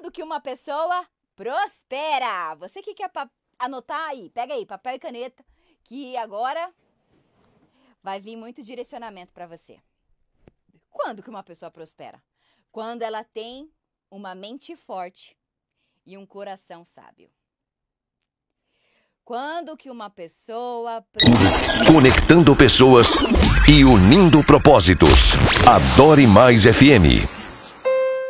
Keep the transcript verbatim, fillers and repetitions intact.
Quando que uma pessoa prospera? Você que quer anotar aí, pega aí papel e caneta, que agora vai vir muito direcionamento para você. Quando que uma pessoa prospera? Quando ela tem uma mente forte e um coração sábio. Quando que uma pessoa... Conectando pessoas e unindo propósitos. Adore Mais F M.